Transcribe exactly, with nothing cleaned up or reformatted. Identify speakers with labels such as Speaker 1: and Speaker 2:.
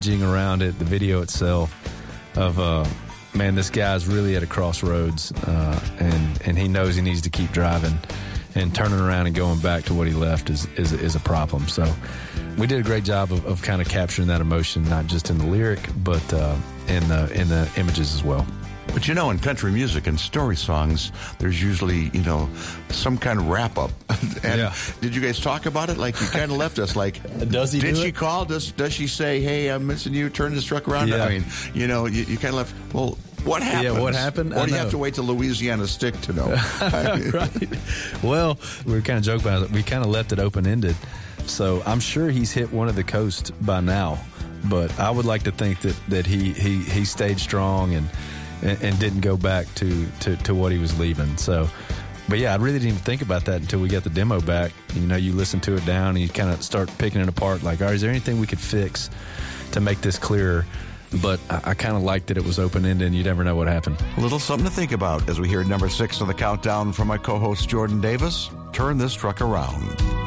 Speaker 1: around it, the video itself of, uh, man, this guy's really at a crossroads, uh, and, and he knows he needs to keep driving, and turning around and going back to what he left is, is, is a problem. So we did a great job of, of kind of capturing that emotion, not just in the lyric, but uh, in the in the images as well.
Speaker 2: But you know, in country music and story songs, there's usually, you know, some kind of wrap up. And
Speaker 1: yeah.
Speaker 2: Did you guys talk about it? Like, you kind of left us like,
Speaker 1: does he
Speaker 2: did
Speaker 1: do
Speaker 2: she
Speaker 1: it?
Speaker 2: call? Does does she say, hey, I'm missing you, turn this truck around?
Speaker 1: Yeah.
Speaker 2: I mean, you know, you, you kind of left, well, what happened?
Speaker 1: Yeah, what happened?
Speaker 2: Or
Speaker 1: I
Speaker 2: do you
Speaker 1: know.
Speaker 2: have to wait till Louisiana Stick to know? I mean,
Speaker 1: Right. Well, we were kind of joking about it. We kind of left it open-ended. So I'm sure he's hit one of the coast by now. But I would like to think that, that he, he, he stayed strong and, and, and didn't go back to, to, to what he was leaving. So, but yeah, I really didn't even think about that until we got the demo back. You know, you listen to it down and you kind of start picking it apart. Like, all right, is there anything we could fix to make this clearer? But I, I kind of liked that it was open-ended and you never know what happened.
Speaker 2: a little something to think about as we hear number six on the countdown from my co-host Jordan Davis. Turn This Truck Around.